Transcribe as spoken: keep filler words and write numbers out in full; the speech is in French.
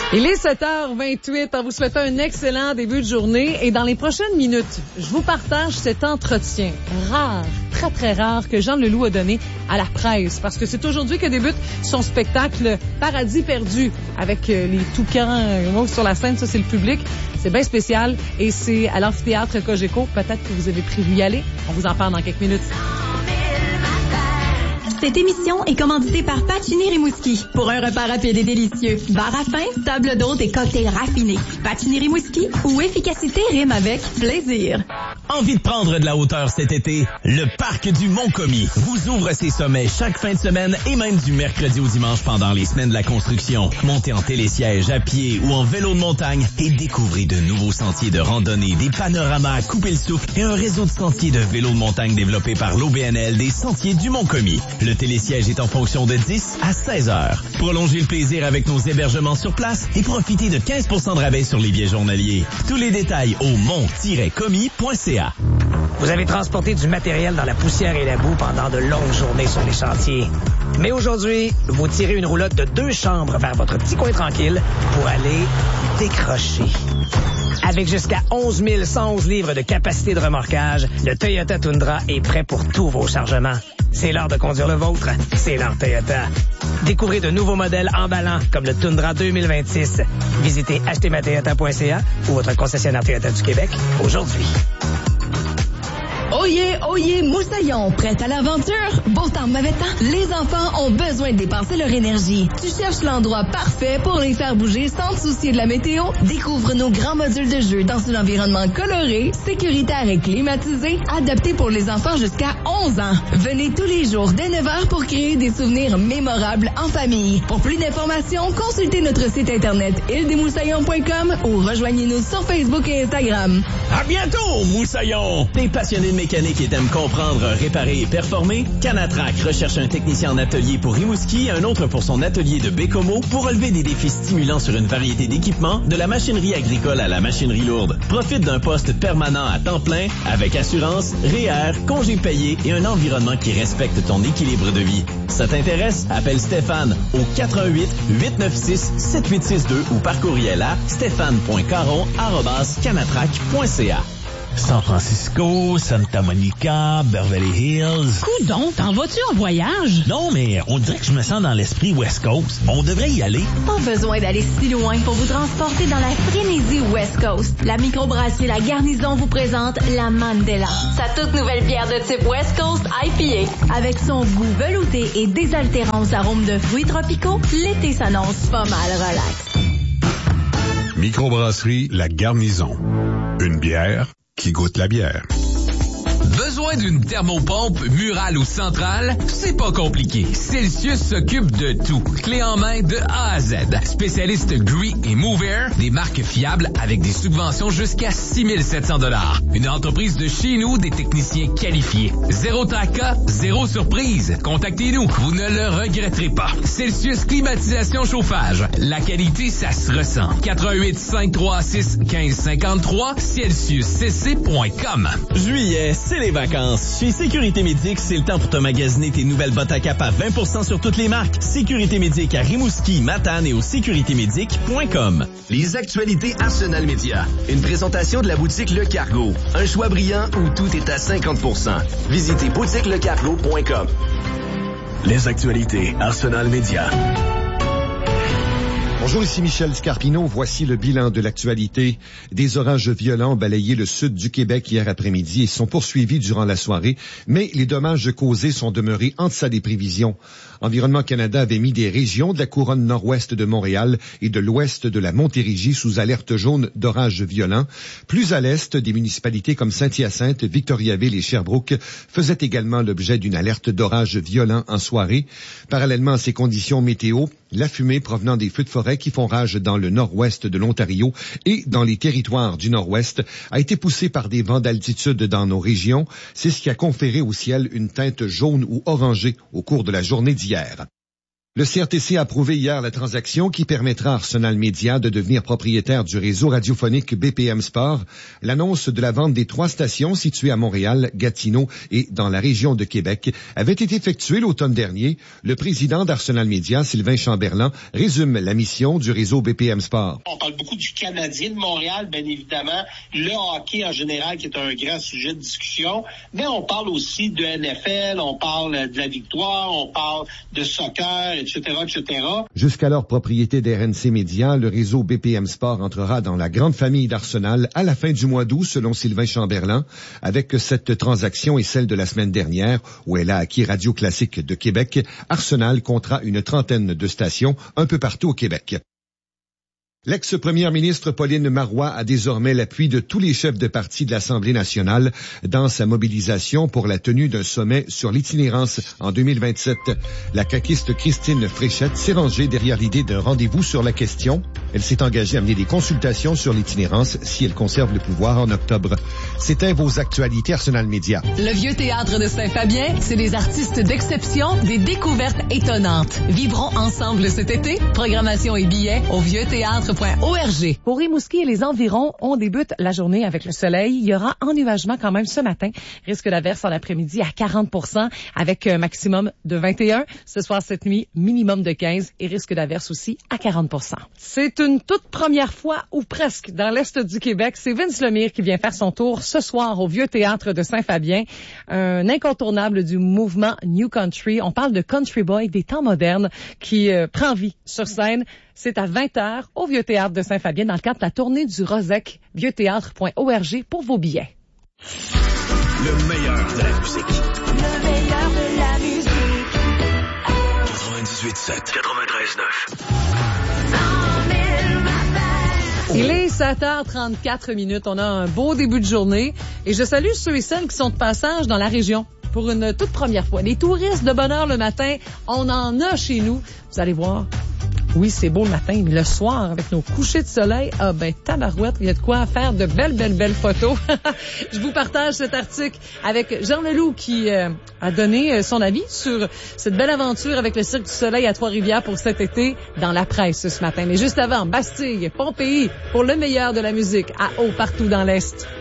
Il est sept heures vingt-huit, en vous souhaitant un excellent début de journée. Et dans les prochaines minutes, je vous partage cet entretien rare, très très rare, que Jean Leloup a donné à la presse. Parce que c'est aujourd'hui que débute son spectacle Paradis perdu, avec les toucans euh, sur la scène. Ça, c'est le public. C'est bien spécial. Et c'est à l'amphithéâtre Cogeco. Peut-être que vous avez prévu y aller. On vous en parle dans quelques minutes. Cette émission est commanditée par Pacini Rimouski. Pour un repas rapide et délicieux, bar à pain, table d'hôte et cocktails raffinés. Pacini Rimouski, où efficacité rime avec plaisir. Envie de prendre de la hauteur cet été? Le Parc du Mont-Commis vous ouvre ses sommets chaque fin de semaine et même du mercredi au dimanche pendant les semaines de la construction. Montez en télésiège, à pied ou en vélo de montagne et découvrez de nouveaux sentiers de randonnée, des panoramas à couper le souffle et un réseau de sentiers de vélo de montagne développé par l'O B N L des Sentiers du Mont-Commis. Le télésiège est en fonction de dix à seize heures. Prolongez le plaisir avec nos hébergements sur place et profitez de quinze pour cent de rabais sur les billets journaliers. Tous les détails au mont tiret commis point c a. Vous avez transporté du matériel dans la poussière et la boue pendant de longues journées sur les chantiers. Mais aujourd'hui, vous tirez une roulotte de deux chambres vers votre petit coin tranquille pour aller décrocher. Avec jusqu'à onze mille cent onze livres de capacité de remorquage, le Toyota Tundra est prêt pour tous vos chargements. C'est l'heure de conduire le vôtre. C'est l'heure Toyota. Découvrez de nouveaux modèles emballants comme le Tundra deux mille vingt-six. Visitez acheter ma toyota point c a ou votre concessionnaire Toyota du Québec aujourd'hui. Oyez, oyez, Moussaillon, prête à l'aventure? Beau temps, mauvais temps, les enfants ont besoin de dépenser leur énergie. Tu cherches l'endroit parfait pour les faire bouger sans te soucier de la météo? Découvre nos grands modules de jeu dans un environnement coloré, sécuritaire et climatisé, adapté pour les enfants jusqu'à onze ans. Venez tous les jours dès neuf heures pour créer des souvenirs mémorables en famille. Pour plus d'informations, consultez notre site internet île des moussaillons point com ou rejoignez-nous sur Facebook et Instagram. À bientôt, Moussaillon! T'es passionné de mécanique et t'aimes comprendre, réparer et performer? Canatrac recherche un technicien en atelier pour Rimouski et un autre pour son atelier de Bécomo pour relever des défis stimulants sur une variété d'équipements, de la machinerie agricole à la machinerie lourde. Profite d'un poste permanent à temps plein avec assurance, R E E R, congés payés et un environnement qui respecte ton équilibre de vie. Ça t'intéresse? Appelle Stéphane au quatre un huit, huit neuf six, sept huit six deux ou par courriel à stéphane point caron arobase canatrac point c a. San Francisco, Santa Monica, Beverly Hills. Coudon, t'en vas-tu en voyage? Non, mais on dirait que je me sens dans l'esprit West Coast. On devrait y aller. Pas besoin d'aller si loin pour vous transporter dans la frénésie West Coast. La microbrasserie La Garnison vous présente la Mandela, sa toute nouvelle bière de type West Coast I P A. Avec son goût velouté et désaltérant aux arômes de fruits tropicaux, l'été s'annonce pas mal relax. Microbrasserie La Garnison. Une bière qui goûte la bière. Besoin d'une thermopompe murale ou centrale? C'est pas compliqué. Celsius s'occupe de tout. Clé en main de A à Z. Spécialiste Gree et Mover, des marques fiables avec des subventions jusqu'à six mille sept cents dollars. Une entreprise de chez nous, des techniciens qualifiés. Zéro tracas, zéro surprise. Contactez-nous, vous ne le regretterez pas. Celsius Climatisation Chauffage. La qualité, ça se ressent. quatre un huit, cinq trois six, un cinq cinq trois, celsius c c point com. Juillet, c'est les vacances. Chez Sécurité Médic, c'est le temps pour te magasiner tes nouvelles bottes à cap à vingt pour cent sur toutes les marques. Sécurité Médic à Rimouski, Matane et au sécurité médic point com. Les actualités Arsenal Média. Une présentation de la boutique Le Cargo. Un choix brillant où tout est à cinquante pour cent. Visitez boutique le cargo point com. Les actualités Arsenal Média. Bonjour, ici Michel Scarpino. Voici le bilan de l'actualité. Des orages violents ont balayé le sud du Québec hier après-midi et sont poursuivis durant la soirée, mais les dommages causés sont demeurés en deçà des prévisions. Environnement Canada avait mis des régions de la couronne nord-ouest de Montréal et de l'ouest de la Montérégie sous alerte jaune d'orages violents. Plus à l'est, des municipalités comme Saint-Hyacinthe, Victoriaville et Sherbrooke faisaient également l'objet d'une alerte d'orages violents en soirée. Parallèlement à ces conditions météo, la fumée provenant des feux de forêt qui font rage dans le nord-ouest de l'Ontario et dans les territoires du nord-ouest a été poussée par des vents d'altitude dans nos régions. C'est ce qui a conféré au ciel une teinte jaune ou orangée au cours de la journée d'hier. Le C R T C a approuvé hier la transaction qui permettra à Arsenal Media de devenir propriétaire du réseau radiophonique B P M Sport. L'annonce de la vente des trois stations situées à Montréal, Gatineau et dans la région de Québec avait été effectuée l'automne dernier. Le président d'Arsenal Media, Sylvain Chamberlain, résume la mission du réseau B P M Sport. On parle beaucoup du Canadien de Montréal, bien évidemment, le hockey en général qui est un grand sujet de discussion, mais on parle aussi de N F L, on parle de la victoire, on parle de soccer, et cetera, et cetera. Jusqu'alors propriété d'R N C Media, le réseau B P M Sport entrera dans la grande famille d'Arsenal à la fin du mois d'août, selon Sylvain Chamberlain. Avec cette transaction et celle de la semaine dernière, où elle a acquis Radio Classique de Québec, Arsenal comptera une trentaine de stations un peu partout au Québec. L'ex-première ministre Pauline Marois a désormais l'appui de tous les chefs de parti de l'Assemblée nationale dans sa mobilisation pour la tenue d'un sommet sur l'itinérance en deux mille vingt-sept. La caquiste Christine Fréchette s'est rangée derrière l'idée d'un rendez-vous sur la question. Elle s'est engagée à mener des consultations sur l'itinérance si elle conserve le pouvoir en octobre. C'était vos actualités Arsenal Média. Le Vieux Théâtre de Saint-Fabien, c'est des artistes d'exception, des découvertes étonnantes. Vivrons ensemble cet été. Programmation et billets au vieux théâtre point org. Pour Rimouski et les environs, on débute la journée avec le soleil. Il y aura ennuagement quand même ce matin. Risque d'averse en après-midi à quarante pour cent avec un maximum de vingt et un. Ce soir, cette nuit, minimum de quinze et risque d'averse aussi à quarante pour cent. C'est une toute première fois, ou presque, dans l'Est du Québec. C'est Vince Lemire qui vient faire son tour ce soir au Vieux Théâtre de Saint-Fabien. Un incontournable du mouvement New Country. On parle de Country Boy des temps modernes qui euh, prend vie sur scène. C'est à vingt heures au Vieux Théâtre de Saint-Fabien dans le cadre de la tournée du Rosec, vieux théâtre point org pour vos billets. Le meilleur de la musique. Le meilleur de la musique. quatre-vingt-dix-huit sept. quatre-vingt-treize neuf. Il est sept heures trente-quatre minutes. On a un beau début de journée. Et je salue ceux et celles qui sont de passage dans la région pour une toute première fois. Les touristes de bonne heure le matin, on en a chez nous. Vous allez voir. Oui, c'est beau le matin, mais le soir, avec nos couchers de soleil, ah ben tabarouette, il y a de quoi faire de belles, belles, belles photos. Je vous partage cet article avec Jean Leloup qui euh, a donné son avis sur cette belle aventure avec le Cirque du Soleil à Trois-Rivières pour cet été dans la presse ce matin. Mais juste avant, Bastille, Pompéi, pour le meilleur de la musique à haut partout dans l'Est.